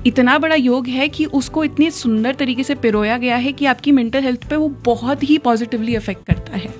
इतना बड़ा योग है कि उसको इतनी सुंदर तरीके से पिरोया गया है कि आपकी मेंटल हेल्थ पे वो बहुत ही पॉजिटिवली अफेक्ट करता है।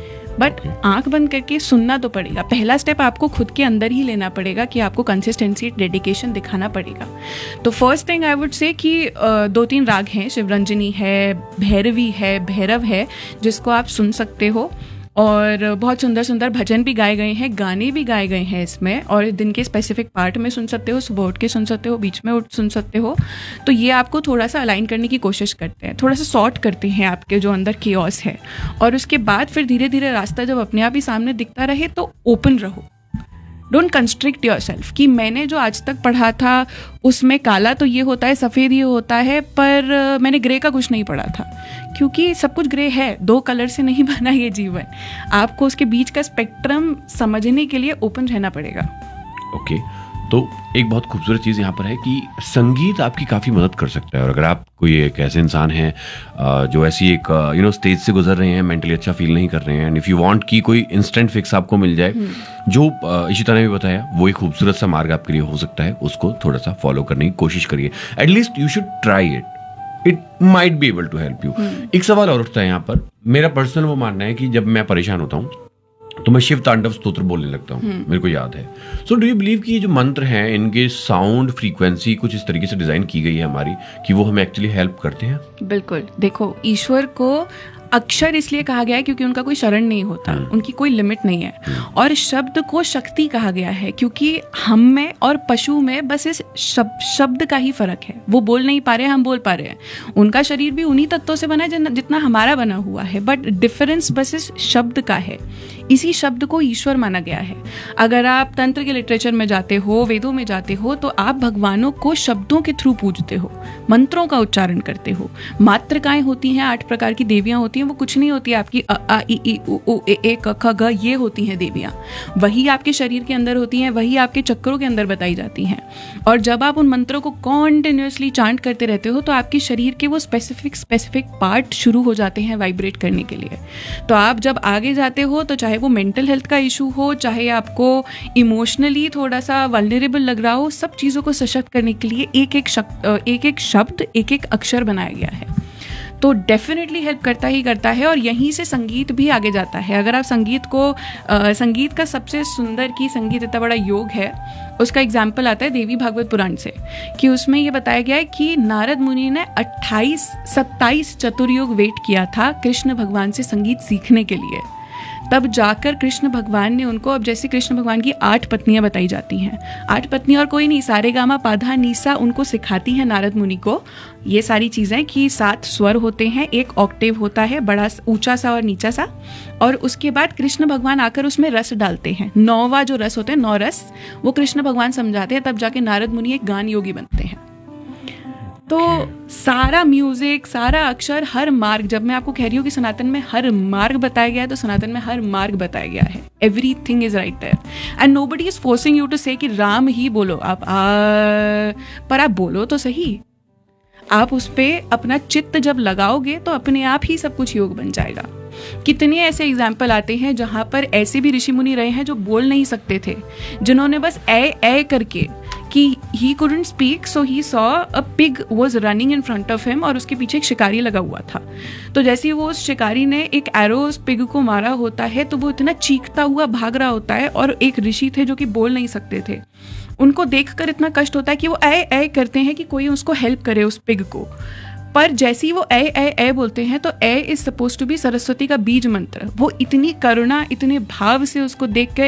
बट आंख बंद करके सुनना तो पड़ेगा। पहला स्टेप आपको खुद के अंदर ही लेना पड़ेगा कि आपको कंसिस्टेंसी, डेडिकेशन दिखाना पड़ेगा। तो first thing I would say कि 2-3 राग हैं, शिवरंजनी है, भैरवी है, भैरव है, जिसको आप सुन सकते हो। और बहुत सुंदर सुंदर भजन भी गाए गए हैं, गाने भी गाए गए हैं इसमें, और दिन के स्पेसिफिक पार्ट में सुन सकते हो, सुबह उठ के सुन सकते हो, बीच में उठ सुन सकते हो। तो ये आपको थोड़ा सा अलाइन करने की कोशिश करते हैं, थोड़ा सा सॉर्ट करते हैं आपके जो अंदर केओस है। और उसके बाद फिर धीरे धीरे रास्ता जब अपने आप ही सामने दिखता रहे तो ओपन रहो। डोंट कंस्ट्रिक्ट योरसेल्फ कि मैंने जो आज तक पढ़ा था उसमें काला तो ये होता है, सफ़ेद ये होता है, पर मैंने ग्रे का कुछ नहीं पढ़ा था। क्योंकि सब कुछ ग्रे है, 2 कलर से नहीं बना ये जीवन। आपको उसके बीच का स्पेक्ट्रम समझने के लिए ओपन रहना पड़ेगा। ओके, तो एक बहुत खूबसूरत चीज़ यहाँ पर है कि संगीत आपकी काफ़ी मदद कर सकता है। और अगर आप कोई एक ऐसे इंसान हैं जो ऐसी एक स्टेज से गुजर रहे हैं, मेंटली अच्छा फील नहीं कर रहे हैं, एंड इफ़ यू वांट कि कोई इंस्टेंट फिक्स आपको मिल जाए, जो इशिता ने भी बताया, वो एक खूबसूरत सा मार्ग आपके लिए हो सकता है। उसको थोड़ा सा फॉलो करने की कोशिश करिए। At least you should try it, it might be able to help you. एक सवाल और उठता है यहाँ पर, मेरा पर्सनल वो मानना है कि जब मैं परेशान होता हूँ तो मैं शिव तांडव स्तोत्र बोलने लगता हूँ, मेरे को याद है। सो डू यू बिलीव कि ये जो मंत्र हैं, इनके साउंड फ्रीक्वेंसी कुछ इस तरीके से डिजाइन की गई है हमारी कि वो हमें एक्चुअली हेल्प करते हैं? बिल्कुल। देखो, ईश्वर को अक्षर इसलिए कहा गया है क्योंकि उनका कोई शरण नहीं होता, उनकी कोई लिमिट नहीं है। और शब्द को शक्ति कहा गया है क्योंकि हम में और पशु में बस इस शब्द का ही फर्क है। वो बोल नहीं पा रहे हैं, हम बोल पा रहे हैं। उनका शरीर भी उन्हीं तत्वों से बना है जितना हमारा बना हुआ है, बट डिफरेंस बस इस शब्द का है। इसी शब्द को ईश्वर माना गया है। अगर आप तंत्र के लिटरेचर में जाते हो, वेदों में जाते हो, तो आप भगवानों को शब्दों के थ्रू पूजते हो, मंत्रों का उच्चारण करते हो। मातृकाएं होती हैं, 8 प्रकार की देवियां होती हैं, वो कुछ नहीं होती आपकी अ आ इ ई उ ऊ ए ए क ख ग, ये होती हैं देवियां। वही आपके शरीर के अंदर होती हैं, वही आपके चक्रों के अंदर बताई जाती हैं। और जब आप उन मंत्रों को कॉन्टिन्यूसली चांट करते रहते हो तो आपके शरीर के वो स्पेसिफिक पार्ट शुरू हो जाते हैं वाइब्रेट करने के लिए। तो आप जब आगे जाते हो, तो चाहे वो मेंटल हेल्थ का इशू हो, चाहे आपको इमोशनली थोड़ा सा वल्नरेबल लग रहा हो, सब चीज़ों को सशक्त करने के लिए एक एक शब्द, एक एक अक्षर बनाया गया है। तो डेफिनेटली हेल्प करता ही करता है। और यहीं से संगीत भी आगे जाता है। अगर आप संगीत का सबसे सुंदर कि संगीत इतना बड़ा योग है, उसका एग्जाम्पल आता है देवी भागवत पुराण से, कि उसमें ये बताया गया है कि नारद मुनि ने 27 चतुर्युग वेट किया था कृष्ण भगवान से संगीत सीखने के लिए। तब जाकर कृष्ण भगवान ने उनको, अब जैसे कृष्ण भगवान की 8 पत्नियां बताई जाती हैं, 8 पत्नियां और कोई नहीं, सारे गामा पाधा नीसा उनको सिखाती हैं नारद मुनि को ये सारी चीज़ें कि 7 स्वर होते हैं, एक ऑक्टेव होता है, बड़ा ऊंचा सा और नीचा सा, और उसके बाद कृष्ण भगवान आकर उसमें रस डालते हैं। 9वां जो रस होते हैं, 9 रस, वो कृष्ण भगवान समझाते हैं। तब जाके नारद मुनि एक गान योगी बनते हैं। तो सारा म्यूजिक, सारा अक्षर, हर मार्ग, जब मैं आपको कह रही हूँ कि सनातन में हर मार्ग बताया गया है, तो सनातन में हर मार्ग बताया गया है। Everything is right there and nobody is forcing you to से कि राम ही बोलो आप, पर आप बोलो तो सही। आप उस पे अपना चित्त जब लगाओगे तो अपने आप ही सब कुछ योग बन जाएगा। कितने ऐसे एग्जाम्पल आते हैं जहां पर ऐसे भी ऋषि मुनि रहे हैं जो बोल नहीं सकते थे, जिन्होंने बस ए करके, कि he couldn't speak, so he saw a pig was running in front of him, और उसके पीछे एक शिकारी लगा हुआ था। तो जैसे वो उस शिकारी ने एक एरो उस पिग को मारा होता है, तो वो इतना चीखता हुआ भाग रहा होता है। और एक ऋषि थे जो कि बोल नहीं सकते थे, उनको देखकर इतना कष्ट होता है कि वो ए करते हैं कि कोई उसको हेल्प करे, उस पिग को। पर जैसे ही वो ए बोलते हैं, तो ए is suppose to be Saraswati का बीज मंत्र। वो इतनी करुणा, इतने भाव से उसको देख के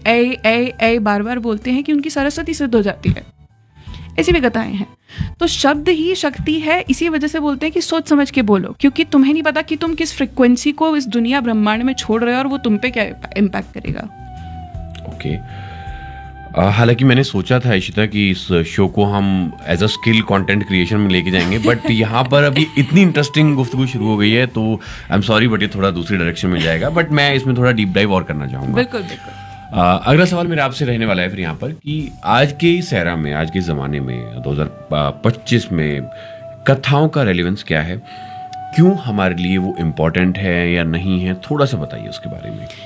ए बार बार बोलते हैं कि उनकी सरस्वती सिद्ध हो जाती है। ऐसी भी कथाएं हैं। तो शब्द ही शक्ति है। इसी वजह से बोलते हैं कि सोच समझ के बोलो, क्योंकि तुम्हें नहीं पता कि तुम किस फ्रिक्वेंसी को इस दुनिया ब्रह्मांड में छोड़ रहे हो और वो तुम पे क्या इम्पैक्ट करेगा। ओके, हालांकि मैंने सोचा था इशिता कि इस शो को हम as a skill content creation में लेके जाएंगे, बट यहाँ पर अभी इतनी इंटरेस्टिंग गुफ्तगू शुरू हो गई है, तो आई एम सॉरी बट ये थोड़ा दूसरी डायरेक्शन में जाएगा, बट मैं इसमें थोड़ा डीप डाइव और करना चाहूँगा। बिल्कुल बिल्कुल। अगला सवाल मेरा आपसे रहने वाला है फिर यहाँ पर कि आज के सहरा में, आज के ज़माने में 2025 में कथाओं का रेलिवेंस क्या है, क्यों हमारे लिए वो इम्पोर्टेंट है या नहीं है, थोड़ा सा बताइए उसके बारे में।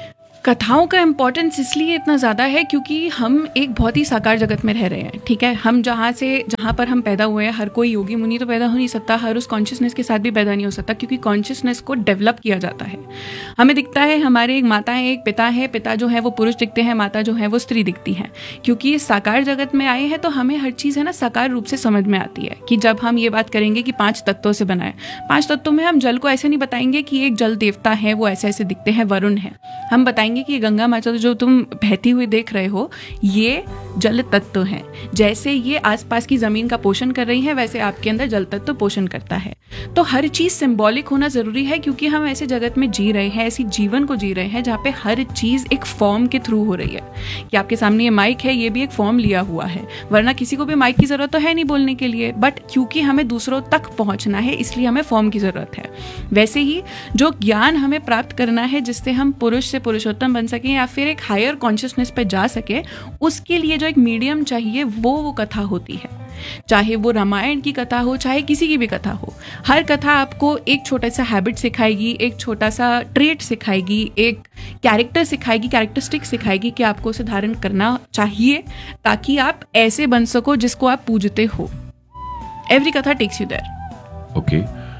कथाओं का इम्पोर्टेंस इसलिए इतना ज़्यादा है क्योंकि हम एक बहुत ही साकार जगत में रह रहे हैं, ठीक है। हम जहाँ पर हम पैदा हुए हैं, हर कोई योगी मुनि तो पैदा हो नहीं सकता, हर उस कॉन्शियसनेस के साथ भी पैदा नहीं हो सकता, क्योंकि कॉन्शियसनेस को डेवलप किया जाता है। हमें दिखता है हमारे एक माता है, एक पिता है, पिता जो है वो पुरुष दिखते हैं, माता जो है वो स्त्री दिखती है। क्योंकि साकार जगत में आए हैं तो हमें हर चीज़ है ना साकार रूप से समझ में आती है। कि जब हम ये बात करेंगे कि 5 तत्वों से बना है, 5 तत्वों में हम जल को ऐसे नहीं बताएंगे कि एक जल देवता है, वो ऐसे ऐसे दिखते हैं, वरुण है। हम बताएंगे कि गंगा माता जो तुम बहती हुई देख रहे हो, ये जल तत्व हैं। जैसे ये आसपास की जमीन का पोषण कर रही है, वैसे आपके अंदर जल तत्व पोषण करता है। तो हर चीज सिंबॉलिक होना जरूरी है, क्योंकि हम ऐसे जगत में जी रहे हैं, ऐसी जीवन को जी रहे हैं जहाँ पे हर चीज एक फॉर्म के थ्रू हो रही है। कि आपके सामने ये माइक है, ये भी एक फॉर्म लिया हुआ है, वरना किसी को भी माइक की जरूरत तो है नहीं बोलने के लिए, बट क्योंकि हमें दूसरों तक पहुंचना है इसलिए हमें फॉर्म की जरूरत है। वैसे ही जो ज्ञान हमें प्राप्त करना है जिससे हम पुरुष से पुरुषोत्तम बन सकें या फिर एक हायर कॉन्शियसनेस पे जा सके, उसके लिए जो एक मीडियम चाहिए वो कथा होती है। चाहे वो रामायण की कथा हो, चाहे किसी की भी कथा हो, हर कथा आपको एक छोटा सा हैबिट सिखाएगी, एक छोटा सा ट्रेट सिखाएगी, एक कैरेक्टर सिखाएगी, कैरेक्टरिस्टिक सिखाएगी कि आपको उसे धारण करना चाहिए ताकि आप ऐसे बन सको जिसको आप पूजते हो। एवरी कथा takes you there. Okay,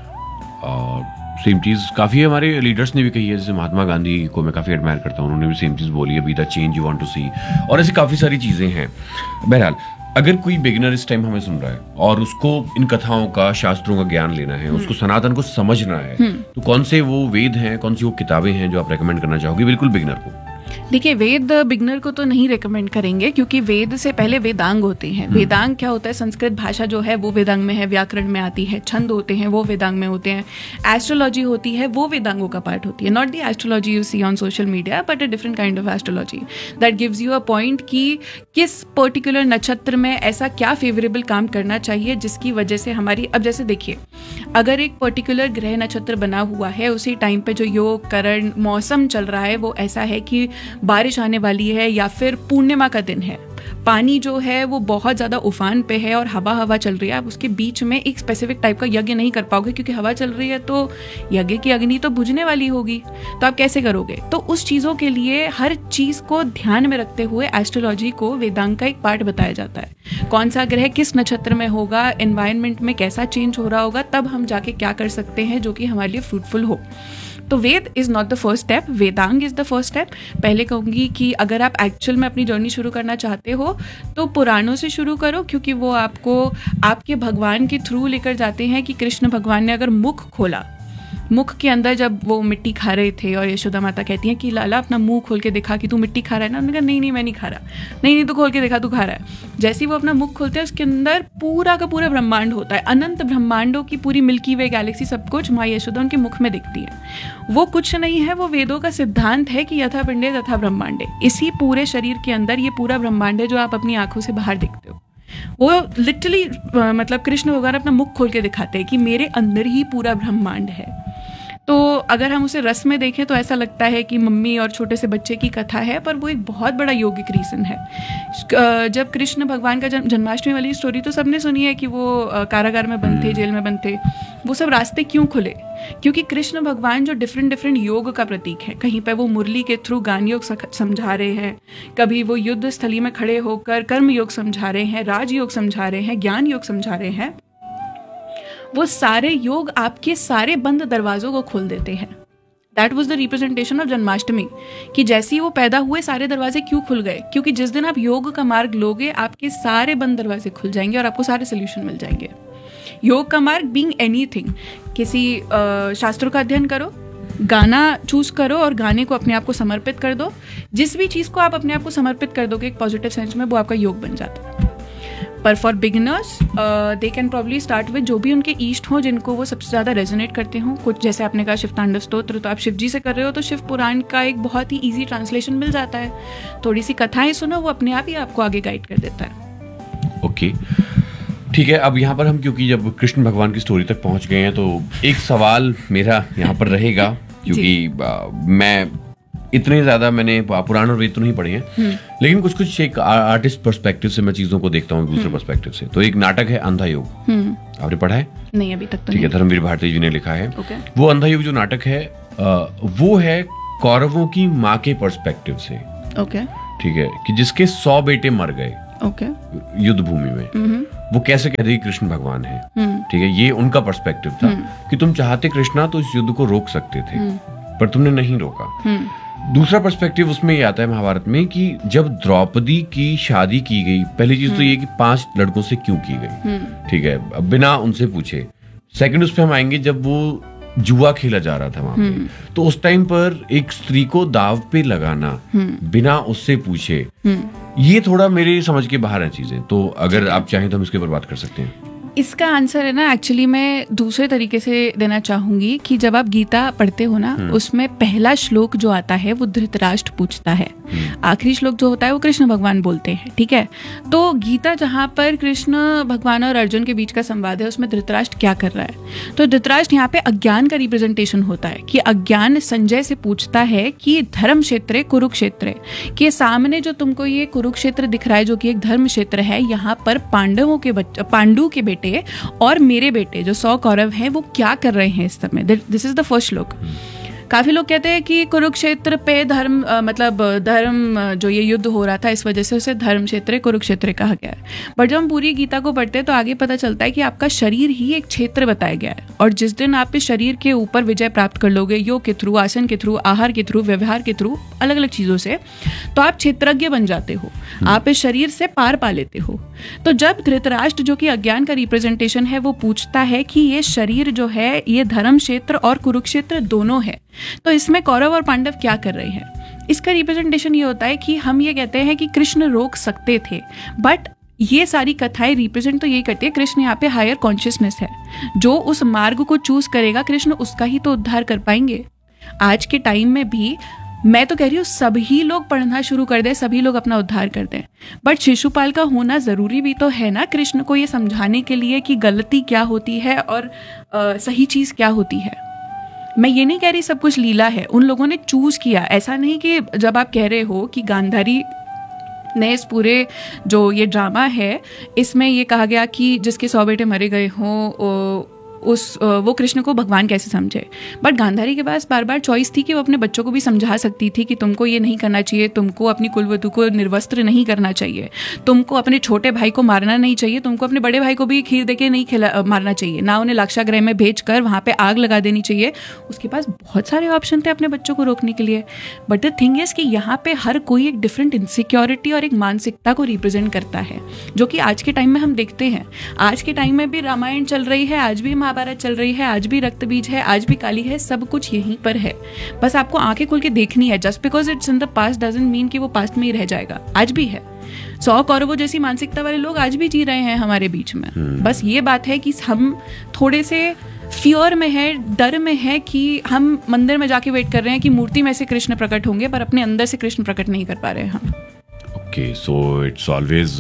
same चीज काफी हमारे लीडर्स ने भी कही है, जैसे महात्मा गांधी को मैं काफी एडमायर करता हूँ, उन्होंने भी सेम चीज बोली है, be the change you want to सी, और ऐसी काफी सारी चीजें हैं। बहरहाल, अगर कोई बिगिनर इस टाइम हमें सुन रहा है और उसको इन कथाओं का, शास्त्रों का ज्ञान लेना है, उसको सनातन को समझना है, तो कौन से वो वेद हैं, कौन सी वो किताबें हैं जो आप रेकमेंड करना चाहोगे बिल्कुल बिगिनर को? देखिए, वेद बिगनर को तो नहीं रेकमेंड करेंगे, क्योंकि वेद से पहले वेदांग होते हैं। वेदांग क्या होता है? संस्कृत भाषा जो है वो वेदांग में है, व्याकरण में आती है, छंद होते हैं वो वेदांग में होते हैं, एस्ट्रोलॉजी होती है वो वेदांगों का पार्ट होती है। Not the astrology you see on social media, but a different kind of astrology that gives you a point कि किस पर्टिकुलर नक्षत्र में ऐसा क्या फेवरेबल काम करना चाहिए जिसकी वजह से हमारी, अब जैसे देखिए, अगर एक पर्टिकुलर ग्रह नक्षत्र बना हुआ है, उसी टाइम पे जो योग, करण, मौसम चल रहा है वो ऐसा है कि बारिश आने वाली है या फिर पूर्णिमा का दिन है, पानी जो है वो बहुत ज़्यादा उफान पे है और हवा चल रही है, आप उसके बीच में एक स्पेसिफिक टाइप का यज्ञ नहीं कर पाओगे, क्योंकि हवा चल रही है तो यज्ञ की अग्नि तो बुझने वाली होगी, तो आप कैसे करोगे? तो उस चीज़ों के लिए हर चीज़ को ध्यान में रखते हुए एस्ट्रोलॉजी को वेदांग का एक पार्ट बताया जाता है। कौन सा ग्रह किस नक्षत्र में होगा, एनवायरनमेंट में कैसा चेंज हो रहा होगा, तब हम जाके क्या कर सकते हैं जो कि हमारे लिए फ्रूटफुल हो। तो वेद is not the first step, Vedang is the first step. पहले कहूँगी कि अगर आप एक्चुअल में अपनी जर्नी शुरू करना चाहते हो तो पुराणों से शुरू करो, क्योंकि वो आपको आपके भगवान के थ्रू लेकर जाते हैं कि कृष्ण भगवान ने अगर मुख खोला, मुख के अंदर जब वो मिट्टी खा रहे थे और यशोदा माता कहती हैं कि लाला अपना मुंह खोल के दिखा कि तू मिट्टी खा रहा है ना, उन्होंने कहा नहीं मैं नहीं खा रहा, नहीं तू खोल के दिखा तू खा रहा है। जैसे ही वो अपना मुख खोलते हैं उसके अंदर पूरा का पूरा ब्रह्मांड होता है, अनंत ब्रह्मांडों की पूरी मिल्की वे गैलेक्सी, सब कुछ माँ यशोदा उनके मुख में दिखती है। वो कुछ नहीं है, वो वेदों का सिद्धांत है कि यथा पिंडे तथा ब्रह्मांडे, इसी पूरे शरीर के अंदर ये पूरा ब्रह्मांड है जो आप अपनी आंखों से बाहर दिखते हो। वो लिटरली मतलब कृष्ण भगवान अपना मुख खोल के दिखाते हैं कि मेरे अंदर ही पूरा ब्रह्मांड है। तो अगर हम उसे रस में देखें तो ऐसा लगता है कि मम्मी और छोटे से बच्चे की कथा है, पर वो एक बहुत बड़ा यौगिक रीज़न है। जब कृष्ण भगवान का जन्माष्टमी वाली स्टोरी तो सबने सुनी है कि वो कारागार में बंद थे, जेल में बंद थे। वो सब रास्ते क्यों खुले? क्योंकि कृष्ण भगवान जो डिफरेंट योग का प्रतीक है, कहीं पे वो मुरली के थ्रू गान योग समझा रहे हैं, कभी वो युद्ध स्थली में खड़े होकर कर्म योग समझा रहे हैं, राजयोग समझा रहे हैं, ज्ञान योग समझा रहे हैं। वो सारे योग आपके सारे बंद दरवाजों को खोल देते हैं। That was the representation of Janmashtami, कि जैसे ही वो पैदा हुए सारे दरवाजे क्यों खुल गए? क्योंकि जिस दिन आप योग का मार्ग लोगे आपके सारे बंद दरवाजे खुल जाएंगे और आपको सारे सोल्यूशन मिल जाएंगे। योग का मार्ग बीइंग एनीथिंग, किसी शास्त्रों का अध्ययन करो, गाना चूज करो और गाने को अपने आप को समर्पित कर दो। जिस भी चीज़ को आप अपने आप को समर्पित कर दोगे एक पॉजिटिव सेंस में, वो आपका योग बन जाता है। पर for beginners they can probably start with जो भी उनके ईष्ट हो, जिनको वो सबसे ज़्यादा रेजोनेट करते हों। कुछ जैसे आपने कहा शिव तांडव स्तोत्र, तो आप शिव जी से कर रहे हो तो शिव पुराण का एक बहुत ही ईजी ट्रांसलेशन मिल जाता है। थोड़ी सी कथाएं सुनो, वो अपने आप ही आपको आगे गाइड कर देता है। ओके, ठीक है। अब यहाँ पर हम क्योंकि जब कृष्ण भगवान की स्टोरी तक पहुँच गए हैं तो एक सवाल मेरा यहाँ पर रहेगा, क्योंकि मैं इतने ज्यादा मैंने पुराण और वेद तो नहीं पढ़े हैं, लेकिन कुछ एक आर्टिस्ट पर्सपेक्टिव से मैं चीजों को देखता हूँ दूसरे पर्सपेक्टिव से। तो एक नाटक है अंधा योग, आपने पढ़ा है? नहीं, अभी तक तो ठीक है, धर्मवीर भारती जी ने लिखा है। वो अंधा योग जो नाटक है वो है कौरवों की माँ के पर्सपेक्टिव से, ओके ठीक है, कि जिसके 100 बेटे मर गए ओके युद्ध भूमि में, वो कैसे कहते कि कृष्ण भगवान है, ठीक है, ये उनका पर्सपेक्टिव था कि तुम चाहते कृष्णा तो इस युद्ध को रोक सकते थे, पर तुमने नहीं रोका। दूसरा पर्सपेक्टिव उसमें ये आता है महाभारत में कि जब द्रौपदी की शादी की गई, पहली चीज तो ये कि 5 लड़कों से क्यों की गई, ठीक है, बिना उनसे पूछे। सेकंड उस पर हम आएंगे जब वो जुआ खेला जा रहा था वहां पे, तो उस टाइम पर एक स्त्री को दाव पे लगाना बिना उससे पूछे, ये थोड़ा मेरे समझ के बाहर है चीजें। तो अगर आप चाहें तो हम इसके ऊपर बात कर सकते हैं। इसका आंसर है ना, एक्चुअली मैं दूसरे तरीके से देना चाहूंगी कि जब आप गीता पढ़ते हो ना, उसमें पहला श्लोक जो आता है वो धृतराष्ट्र पूछता है, आखिरी श्लोक जो होता है वो कृष्ण भगवान बोलते हैं, ठीक है। तो गीता जहाँ पर कृष्ण भगवान और अर्जुन के बीच का संवाद है, उसमें धृतराष्ट्र क्या कर रहा है, तो धृतराष्ट्र यहाँ पे अज्ञान का रिप्रेजेंटेशन होता है कि अज्ञान संजय से पूछता है कि धर्म क्षेत्र कुरुक्षेत्र, कि सामने जो तुमको ये कुरुक्षेत्र दिख रहा है जो कि एक धर्म क्षेत्र है, यहाँ पर पांडु के बेटे और मेरे बेटे जो 100 कौरव हैं वो क्या कर रहे हैं इस समय। दिस इज द फर्स्ट श्लोक। काफी लोग कहते हैं कि कुरुक्षेत्र पे धर्म जो ये युद्ध हो रहा था इस वजह से उसे धर्म क्षेत्र कुरुक्षेत्र कहा गया है। बट जब हम पूरी गीता को पढ़ते हैं तो आगे पता चलता है कि आपका शरीर ही एक क्षेत्र बताया गया है, और जिस दिन आप इस शरीर के ऊपर विजय प्राप्त कर लोगे योग के थ्रू, आसन के थ्रू, आहार के थ्रू, व्यवहार के थ्रू, अलग अलग चीजों से, तो आप क्षेत्रज्ञ बन जाते हो, आप इस शरीर से पार पा लेते हो। तो जब धृतराष्ट्र जो कि अज्ञान का रिप्रेजेंटेशन है वो पूछता है कि ये शरीर जो है ये धर्म क्षेत्र और कुरुक्षेत्र दोनों है, तो इसमें कौरव और पांडव क्या कर रहे हैं, इसका रिप्रेजेंटेशन ये होता है कि हम ये कहते हैं कि कृष्ण रोक सकते थे, बट ये सारी कथाएं रिप्रेजेंट तो यही करती है कृष्ण यहाँ पे हायर कॉन्शियसनेस है, जो उस मार्ग को चूज करेगा कृष्ण उसका ही तो उद्धार कर पाएंगे। आज के टाइम में भी मैं तो कह रही हूँ सभी लोग पढ़ना शुरू कर दें, सभी लोग अपना उद्धार कर दें, बट शिशुपाल का होना जरूरी भी तो है ना कृष्ण को ये समझाने के लिए कि गलती क्या होती है और सही चीज क्या होती है। मैं ये नहीं कह रही सब कुछ लीला है, उन लोगों ने चूज किया। ऐसा नहीं कि जब आप कह रहे हो कि गांधारी ने इस पूरे जो ये ड्रामा है इसमें ये कहा गया कि जिसके 100 बेटे मरे गए हों वो कृष्ण को भगवान कैसे समझे, बट गांधारी के पास बार बार चॉइस थी कि वो अपने बच्चों को भी समझा सकती थी कि तुमको ये नहीं करना चाहिए, तुमको अपनी कुलवधू को निर्वस्त्र नहीं करना चाहिए, तुमको अपने छोटे भाई को मारना नहीं चाहिए, तुमको अपने बड़े भाई को भी खीर देके नहीं मारना चाहिए, ना उन्हें लाक्षागृह में भेजकर वहां पे आग लगा देनी चाहिए। उसके पास बहुत सारे ऑप्शन थे अपने बच्चों को रोकने के लिए, बट द थिंग इज कि यहाँ पे हर कोई एक डिफरेंट इनसिक्योरिटी और एक मानसिकता को रिप्रेजेंट करता है, जो कि आज के टाइम में हम देखते हैं। आज के टाइम में भी रामायण चल रही है, आज भी महाभारत चल रही है, आज भी रक्त बीज है, आज भी काली है, सब कुछ यहीं पर है, बस आपको आंखें खोल के देखनी है। Just because it's in the past doesn't mean कि वो पास्ट में ही रह जाएगा, आज भी है। 100 कौरवों जैसी मानसिकता वाले लोग आज भी जी रहे हैं हमारे बीच में। बस ये बात है कि हम थोड़े से फियर में है, डर में है कि हम मंदिर में जाके वेट कर रहे हैं कि मूर्ति में से कृष्ण प्रकट होंगे, पर अपने अंदर से कृष्ण प्रकट नहीं कर पा रहे हैं हम। Okay, so it's always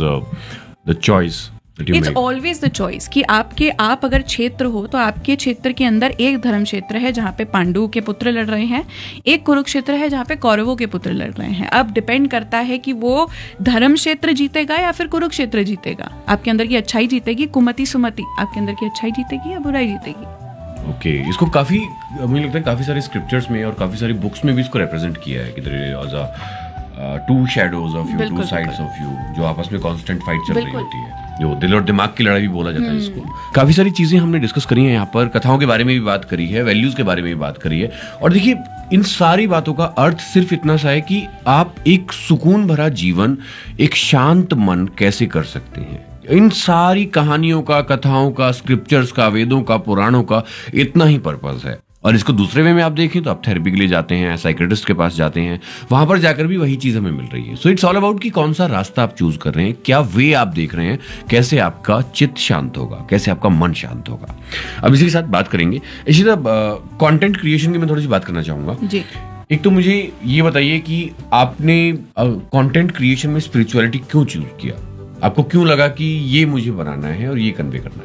the choice, it's always the choice कि आप अगर क्षेत्र हो तो आपके क्षेत्र के अंदर एक धर्म क्षेत्र है जहाँ पे पांडु के पुत्र लड़ रहे हैं, एक कुरुक्षेत्र है जहाँ पे कौरवों के पुत्र लड़ रहे हैं। अब डिपेंड करता है कि वो धर्म क्षेत्र जीतेगा या फिर कुरुक्षेत्र जीतेगा। आपके अंदर की अच्छाई जीतेगी, कुमति सुमति, आपके अंदर की अच्छाई जीतेगी या बुराई जीतेगी। ओके, इसको काफी मुझे लगता है काफी सारे स्क्रिप्चर्स में और काफी सारी बुक्स में भी इसको रिप्रेजेंट किया है कि to shadows of you, two sides of you, जो आपस में कांस्टेंट फाइट चल रही होती है, जो दिल और दिमाग की लड़ाई भी बोला जाता है इसको। काफी सारी चीजें हमने डिस्कस करी हैं यहाँ पर, कथाओं के बारे में भी बात करी है, वैल्यूज के बारे में भी बात करी है, और देखिए इन सारी बातों का अर्थ सिर्फ इतना सा है कि आप एक सुकून भरा जीवन, एक शांत मन कैसे कर सकते हैं। इन सारी कहानियों का, कथाओं का, स्क्रिप्चर्स का, वेदों का, पुराणों का इतना ही पर्पस है। और इसको दूसरे वे में आप देखें तो आप थेरेपी के लिए जाते हैं, साइकियाट्रिस्ट के पास जाते हैं, वहां पर जाकर भी वही चीज हमें मिल रही है। सो इट्स ऑल अबाउट कि कौन सा रास्ता आप चूज कर रहे हैं, क्या वे आप देख रहे हैं, कैसे आपका चित्त शांत होगा, कैसे आपका मन शांत होगा। अब इसी के साथ बात करेंगे इसी तरह कंटेंट क्रिएशन की मैं थोड़ी सी बात करना चाहूंगा जी। एक तो मुझे ये बताइए कि आपने कंटेंट क्रिएशन में स्पिरिचुअलिटी क्यों चूज किया, आपको क्यों लगा कि ये मुझे बनाना है और ये कन्वे करना है?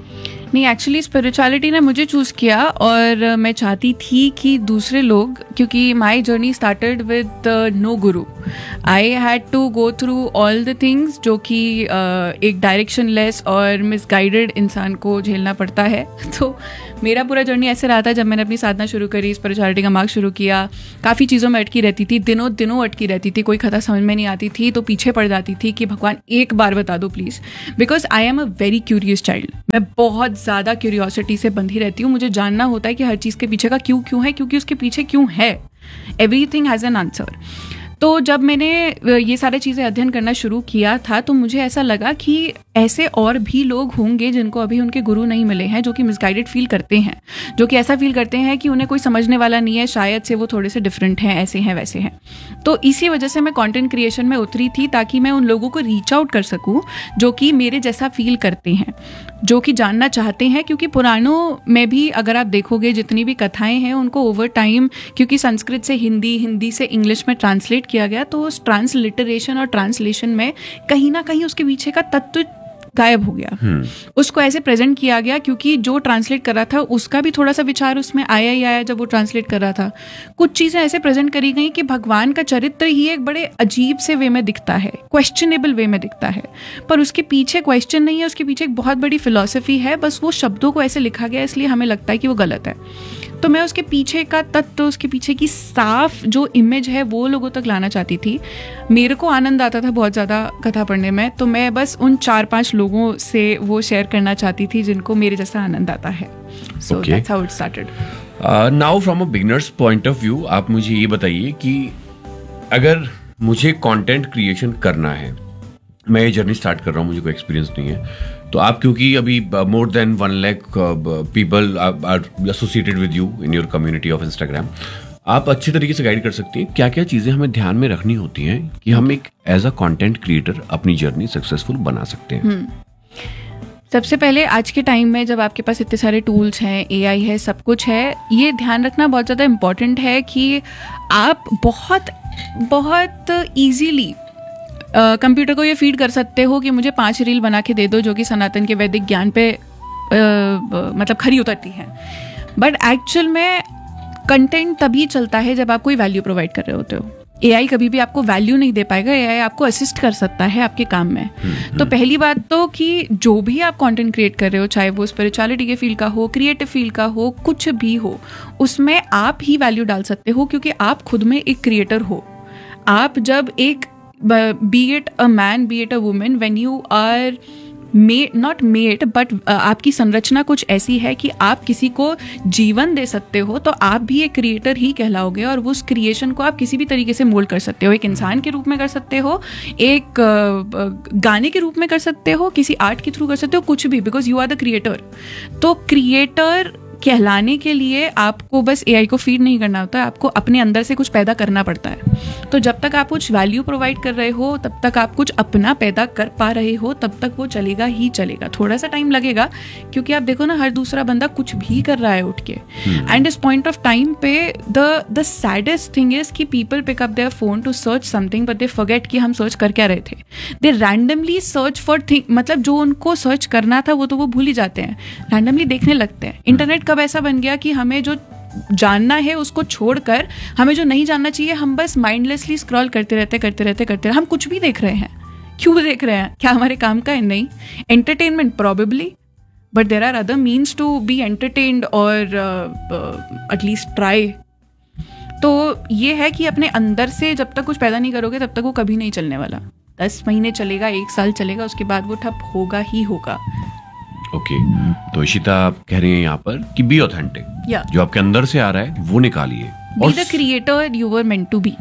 नहीं, एक्चुअली स्पिरिचुअलिटी ने मुझे चूज़ किया और मैं चाहती थी कि दूसरे लोग, क्योंकि my journey started with no Guru, I had to go through all the things जो कि एक डायरेक्शन लेस और मिसगाइडेड इंसान को झेलना पड़ता है। तो मेरा पूरा जर्नी ऐसे रहा था, जब मैंने अपनी साधना शुरू करी, स्पिरिचुअलिटी का मार्ग शुरू किया, काफ़ी चीज़ों में अटकी रहती थी, दिनों दिनों अटकी रहती थी, कोई कथा समझ में नहीं आती थी तो पीछे पड़ जाती थी कि भगवान एक बार बता दो please, because I am a very curious child. मैं बहुत ज़्यादा क्यूरियोसिटी से बंधी रहती हूँ, मुझे जानना होता है कि हर चीज़ के पीछे का क्यों है, क्योंकि उसके पीछे क्यों है, एवरीथिंग हैज़ एन आंसर। तो जब मैंने ये सारी चीज़ें अध्ययन करना शुरू किया था तो मुझे ऐसा लगा कि ऐसे और भी लोग होंगे जिनको अभी उनके गुरु नहीं मिले हैं, जो कि मिसगाइडेड फील करते हैं, जो कि ऐसा फील करते हैं कि उन्हें कोई समझने वाला नहीं है, शायद से वो थोड़े से डिफरेंट हैं, ऐसे हैं वैसे हैं। तो इसी वजह से मैं कंटेंट क्रिएशन में उतरी थी, ताकि मैं उन लोगों को रीच आउट कर सकूं जो कि मेरे जैसा फील करते हैं, जो कि जानना चाहते हैं। क्योंकि पुराणों में भी अगर आप देखोगे जितनी भी कथाएं हैं उनको ओवर टाइम, क्योंकि संस्कृत से हिंदी, हिंदी से इंग्लिश में ट्रांसलेट किया गया, तो उस ट्रांसलिटरेशन और ट्रांसलेशन में कहीं ना कहीं उसके पीछे का तत्व गायब हो गया। उसको ऐसे प्रेजेंट किया गया क्योंकि जो ट्रांसलेट कर रहा था उसका भी थोड़ा सा विचार उसमें आया ही आया जब वो ट्रांसलेट कर रहा था। कुछ चीज़ें ऐसे प्रेजेंट करी गई कि भगवान का चरित्र ही एक बड़े अजीब से वे में दिखता है, क्वेश्चनेबल वे में दिखता है, पर उसके पीछे क्वेश्चन नहीं है, उसके पीछे एक बहुत बड़ी फिलॉसफी है, बस वो शब्दों को ऐसे लिखा गया इसलिए हमें लगता है कि वो गलत है। तो मैं उसके पीछे का तत्व, उसके पीछे की साफ जो इमेज है वो लोगों तक लाना चाहती थी। मेरे को आनंद आता था बहुत ज़्यादा कथा पढ़ने में, तो मैं बस उन 4-5 लोगों से वो शेयर करना चाहती थी जिनको मेरे जैसा आनंद आता है। So that's how it started. Now from a beginners point of view, आप मुझे ये बताइए कि अगर मुझे कंटेंट क्रिएशन करना है, मैं ये जर्नी स्टार्ट कर रहा हूँ, मुझे कोई एक्सपीरियंस नहीं है, तो आप क्योंकि अभी more than 1 lakh people are associated with you in your community of Instagram, आप अच्छी तरीके से गाइड कर सकती हैं क्या क्या चीज़ें हमें ध्यान में रखनी होती हैं कि हम एक एज अ कंटेंट क्रिएटर अपनी जर्नी सक्सेसफुल बना सकते हैं। सबसे पहले आज के टाइम में जब आपके पास इतने सारे टूल्स हैं, एआई है, सब कुछ है, ये ध्यान रखना बहुत ज़्यादा इम्पॉर्टेंट है कि आप बहुत ईजीली कंप्यूटर को ये फीड कर सकते हो कि मुझे 5 रील बना के दे दो जो कि सनातन के वैदिक ज्ञान पे मतलब खरी उतरती हैं। बट एक्चुअल में कंटेंट तभी चलता है जब आप कोई वैल्यू प्रोवाइड कर रहे होते हो। एआई कभी भी आपको वैल्यू नहीं दे पाएगा, एआई आपको असिस्ट कर सकता है आपके काम में। तो पहली बात तो कि जो भी आप कंटेंट क्रिएट कर रहे हो, चाहे वो स्पिरिचुअलिटी के फील्ड का हो, क्रिएटिव फील्ड का हो, कुछ भी हो, उसमें आप ही वैल्यू डाल सकते हो क्योंकि आप खुद में एक क्रिएटर हो। आप जब एक be it a man, be it a woman, when you are not made but आपकी संरचना कुछ ऐसी है कि आप किसी को जीवन दे सकते हो, तो आप भी एक क्रिएटर ही कहलाओगे और उस क्रिएशन को आप किसी भी तरीके से मोल्ड कर सकते हो। एक इंसान के रूप में कर सकते हो, एक गाने के रूप में कर सकते हो, किसी आर्ट के थ्रू कर सकते हो, कुछ भी, because you are the creator. तो क्रिएटर कहलाने के लिए आपको बस एआई को फीड नहीं करना होता है, आपको अपने अंदर से कुछ पैदा करना पड़ता है। तो जब तक आप कुछ वैल्यू प्रोवाइड कर रहे हो, तब तक आप कुछ अपना पैदा कर पा रहे हो, तब तक वो चलेगा ही चलेगा। थोड़ा सा टाइम लगेगा क्योंकि आप देखो ना, हर दूसरा बंदा कुछ भी कर रहा है उठ के, एंड इस पॉइंट ऑफ टाइम पे द सैडेस्ट थिंग इज कि people pick up their phone to search something but they forget कि हम सर्च कर क्या रहे थे। दे रैंडमली सर्च फॉर थिंग, मतलब जो उनको सर्च करना था वो तो वो भूल ही जाते हैं, रैंडमली देखने लगते हैं। इंटरनेट कब ऐसा बन गया कि हमें जो जानना है उसको छोड़कर हमें जो नहीं जानना चाहिए हम बस माइंडलेसली स्क्रॉल करते रहते। हम कुछ भी देख रहे हैं, क्यों देख रहे हैं? क्या हमारे काम का है? नहीं। Entertainment probably, but there are other means to be entertained और एटलीस्ट ट्राई। तो ये है कि अपने अंदर से जब तक कुछ पैदा नहीं करोगे तब तक वो कभी नहीं चलने वाला। 10 महीने चलेगा, 1 साल चलेगा, उसके बाद वो ठप होगा ही होगा। ओके, तो इशिता आप कह रही हैं यहाँ पर कि बी ऑथेंटिक, जो आपके अंदर से आ रहा है वो निकालिए। Be the creator you were meant to be.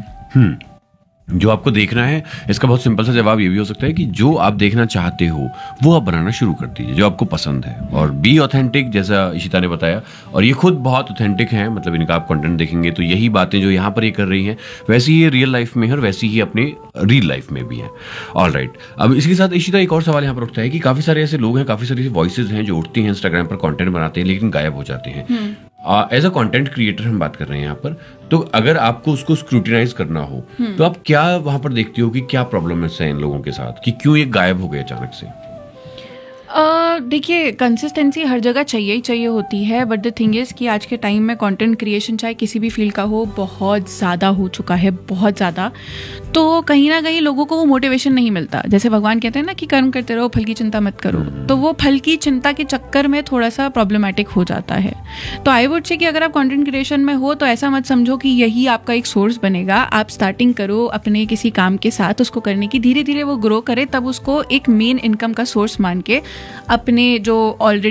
जो आपको देखना है, इसका बहुत सिंपल सा जवाब ये भी हो सकता है कि जो आप देखना चाहते हो वो आप बनाना शुरू कर दीजिए, जो आपको पसंद है। और बी ऑथेंटिक, जैसा इशिता ने बताया, और ये खुद बहुत ऑथेंटिक हैं, मतलब इनका आप कंटेंट देखेंगे तो यही बातें जो यहाँ पर ये कर रही हैं वैसी ही रियल लाइफ में है और वैसी ही अपने रियल लाइफ में भी है। ऑलराइट, अब इसके साथ इशिता एक और सवाल यहाँ पर उठता है कि काफ़ी सारे ऐसे लोग हैं, काफ़ी सारी वॉइसेज हैं जो उठती हैं इंस्टाग्राम पर, कॉन्टेंट बनाते हैं लेकिन गायब हो जाते हैं। एज अ कंटेंट क्रिएटर हम बात कर रहे हैं यहाँ पर, तो अगर आपको उसको स्क्रूटिनाइज करना हो तो आप क्या वहां पर देखती हो कि क्या प्रॉब्लम है इन लोगों के साथ, कि क्यों ये गायब हो गए अचानक से? देखिए, कंसिस्टेंसी हर जगह चाहिए ही चाहिए होती है, बट द थिंग इज़ कि आज के टाइम में कंटेंट क्रिएशन चाहे किसी भी फील्ड का हो, बहुत ज़्यादा हो चुका है, बहुत ज़्यादा। तो कहीं ना कहीं लोगों को वो मोटिवेशन नहीं मिलता। जैसे भगवान कहते हैं ना कि कर्म करते रहो, फल की चिंता मत करो, तो वो फल की चिंता के चक्कर में थोड़ा सा प्रॉब्लमेटिक हो जाता है। तो आई वुड से कि अगर आप कंटेंट क्रिएशन में हो तो ऐसा मत समझो कि यही आपका एक सोर्स बनेगा। आप स्टार्टिंग करो अपने किसी काम के साथ उसको करने की, धीरे धीरे वो ग्रो करे, तब उसको एक मेन इनकम का सोर्स मान के अपने जो ऑलरेडी